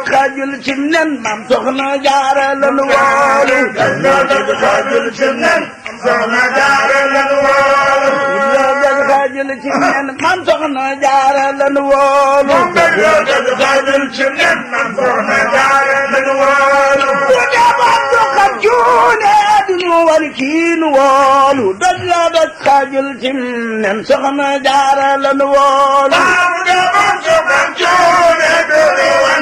xaajul ci nen maam soxna jaara lanu woolu xaajul ci nen soxna jaara lanu woolu xaajul ci nen maam soxna jaara lanu woolu xaajul ci nen maam soxna jaara lanu woolu duñu war kiinu woolu doj la doj xaajul ci nen soxna jaara lanu woolu